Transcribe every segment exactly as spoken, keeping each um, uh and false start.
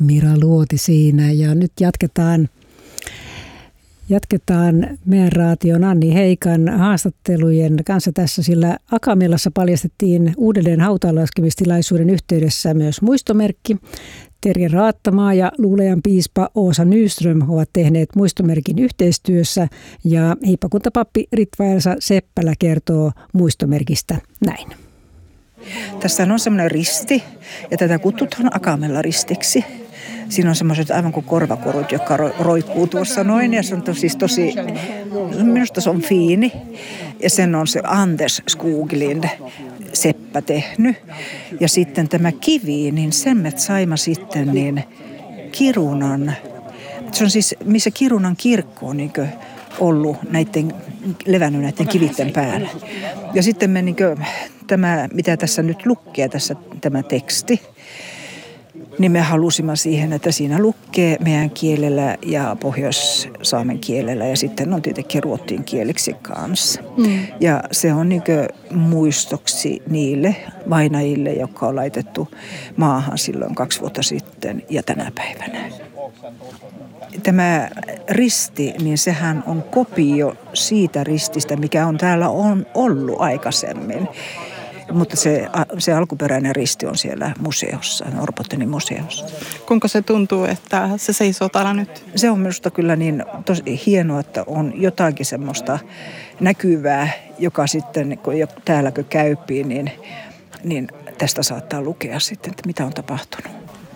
Mira Luoti siinä ja nyt jatketaan, jatketaan meidän raation Anni Heikan haastattelujen kanssa tässä, sillä Akamelassa paljastettiin uudelleen hautaanlaskemistilaisuuden yhteydessä myös muistomerkki. Terje Raattamaa ja Luulejan piispa Åsa Nyström ovat tehneet muistomerkin yhteistyössä ja hiippakuntapappi Ritva-Elsa Seppälä kertoo muistomerkistä näin. Tässä on semmoinen risti ja tätä kutsutaan Akamella ristiksi. Siinä on semmoiset aivan kuin korvakorut, jotka roikkuu tuossa noin ja se on tosi, tosi, minusta se on fiini. Ja sen on se Anders Skoglind Seppä tehnyt. Ja sitten tämä kivi, niin sen me saimme sitten niin Kirunan, se on siis missä Kirunan kirkko on niin ollut näiden, levännyt näiden kivitten päällä. Ja sitten me niin kuin, tämä, mitä tässä nyt lukee, tässä tämä teksti, niin me halusimme siihen, että siinä lukee meidän kielellä ja pohjois-saamen kielellä ja sitten on tietenkin ruotsin kieliksi kanssa. Mm. Ja se on niin kuin muistoksi niille vainajille, jotka on laitettu maahan silloin kaksi vuotta sitten ja tänä päivänä. Tämä risti, niin sehän on kopio siitä rististä, mikä on täällä on ollut aikaisemmin. Mutta se, se alkuperäinen risti on siellä museossa, Orpottenin museossa. Kuinka se tuntuu, että se seisoo täällä nyt? Se on minusta kyllä niin tosi hienoa, että on jotakin semmoista näkyvää, joka sitten, kun täällä kun käypii, niin, niin tästä saattaa lukea sitten, että mitä on tapahtunut.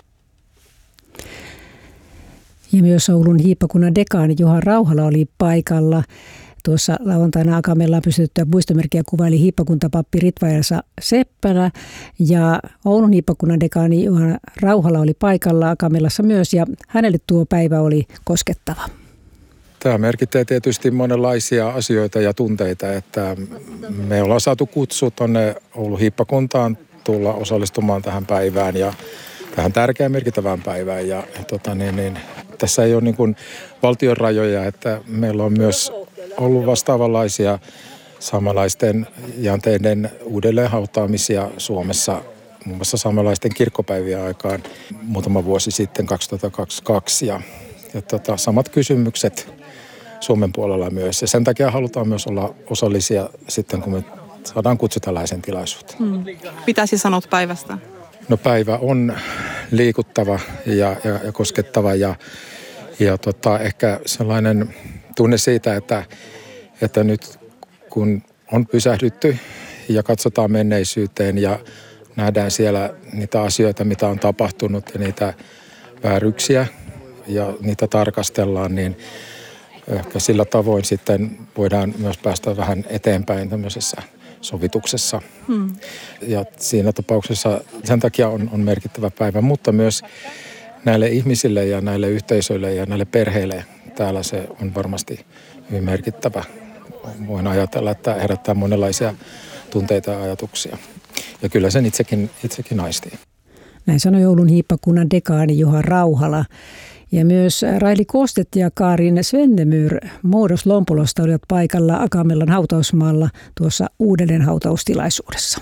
Ja myös Oulun hiippakunnan dekaani Juha Rauhala oli paikalla. Tuossa lauantaina Akamellaan pystyttyä muistomerkkiä kuvaili hiippakuntapappi Ritva-Elsa Seppälä ja Oulun hiippakunnan dekaani Juha Rauhala oli paikalla Akamellassa myös ja hänelle tuo päivä oli koskettava. Tämä merkitsee tietysti monenlaisia asioita ja tunteita, että me ollaan saatu kutsu tuonne Oulun hiippakuntaan tulla osallistumaan tähän päivään ja tähän tärkeään merkittävään päivään ja tota niin, niin, tässä ei ole niin kuin valtion rajoja, että meillä on myös ollut vastaavanlaisia saamelaisten janteiden uudelleenhautaamisia Suomessa, muun muassa saamelaisten kirkkopäivien aikaan muutama vuosi sitten kaksituhattakaksikymmentäkaksi. Ja, ja tota, samat kysymykset Suomen puolella myös. Ja sen takia halutaan myös olla osallisia sitten, kun me saadaan kutsu tällaisen tilaisuuteen. Hmm. Mitä sinä sanot päivästä? No päivä on liikuttava ja, ja, ja koskettava ja, ja tota, ehkä sellainen tunne siitä, että, että nyt kun on pysähdytty ja katsotaan menneisyyteen ja nähdään siellä niitä asioita, mitä on tapahtunut ja niitä vääryksiä ja niitä tarkastellaan, niin ehkä sillä tavoin sitten voidaan myös päästä vähän eteenpäin tämmöisessä sovituksessa. Hmm. Ja siinä tapauksessa sen takia on, on merkittävä päivä, mutta myös näille ihmisille ja näille yhteisöille ja näille perheille täällä se on varmasti hyvin merkittävä. Voin ajatella, että herättää monenlaisia tunteita ja ajatuksia. Ja kyllä sen itsekin, itsekin aistii. Näin sanoi Oulun hiippakunnan dekaani Juha Rauhala. Ja myös Raili Kostet ja Kaarin Svennemyr Muodos Lompolosta olivat paikalla Akamellan hautausmaalla tuossa uudelleen hautaustilaisuudessa.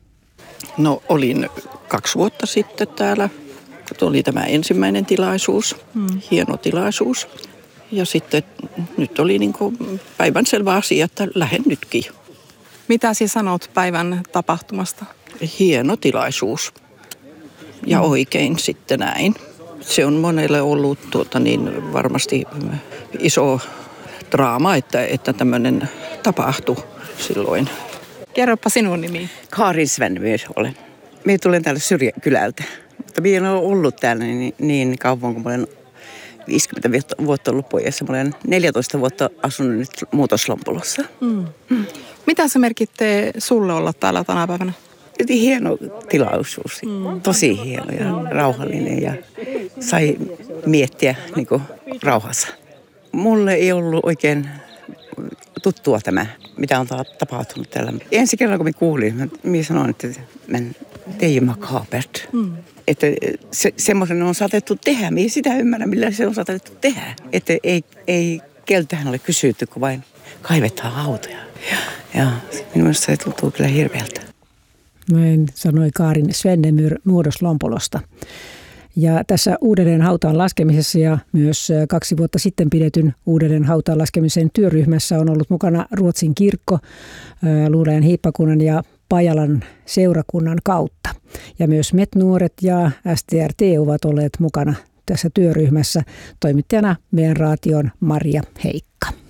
No olin kaksi vuotta sitten täällä. Oli tämä ensimmäinen tilaisuus, hmm. hieno tilaisuus. Ja sitten nyt oli niin kuin päivänselvä asia, että lähden nytkin. Mitä sinä sanot päivän tapahtumasta? Hieno tilaisuus. Ja hmm. oikein sitten näin. Se on monelle ollut tuota niin varmasti iso draama, että, että tämmöinen tapahtui silloin. Kerropa sinun nimi. Kaarin Svennemyr olen. Minä tulen täältä syrjäkylältä. Mutta minä olen ollut täällä niin, niin kauan, kun olen viisikymmentä vuotta ollut pojassa. Mä olen neljätoista vuotta asunut nyt Muutoslompolossa. Mm. Mm. Mitä se merkittää sulle olla täällä tänä päivänä? Hieno tilaisuus. Mm. Tosi hieno ja mm. rauhallinen ja sai miettiä niin kuin rauhassa. Mulle ei ollut oikein tuttua tämä, mitä on tapahtunut täällä. Ensi kerralla, kun minä kuulin, minä sanoin, että det är ju makabert. Mm. Että se, semmoisen on saatettu tehdä. Minä sitä ymmärrän, millä se on saatettu tehdä. Että ei, ei keltähän ole kysytty, kun vain kaivetaan hautoja. Ja, ja minusta se tuntuu kyllä hirveältä. Näin sanoi Kaarin Svennemyr Muodos Lompolosta. Ja tässä uudelleen hautaan laskemisessa ja myös kaksi vuotta sitten pidetyn uudelleen hautaan laskemisen työryhmässä on ollut mukana Ruotsin kirkko, Luulajan hiippakunnan ja Pajalan seurakunnan kautta. Ja myös M E T-nuoret ja S T R T ovat olleet mukana tässä työryhmässä. Toimittajana meidän raation Maria Heikka.